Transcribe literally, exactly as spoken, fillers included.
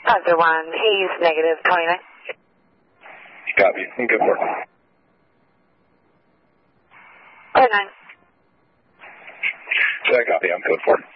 Panther one, he's negative twenty-nine. Copy. Good work. twenty-nine. Yeah, copy. I'm code four.